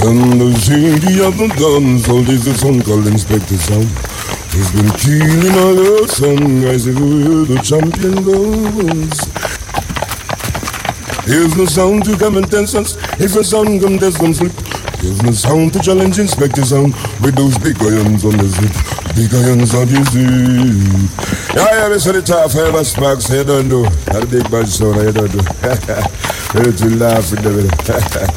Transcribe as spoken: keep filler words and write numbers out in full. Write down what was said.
And the city of the guns, all this is song called Inspector Sound. He's been killing all the some guys everywhere the champion goes. Here's no sound to come and test us. If a sound come test them slip. Here's no sound to challenge Inspector Sound with those big irons on the zip. Big irons on the zip. Yeah, yeah, so the top five sparks, I don't do. That big bad sound, I don't do. Ready to laugh with them.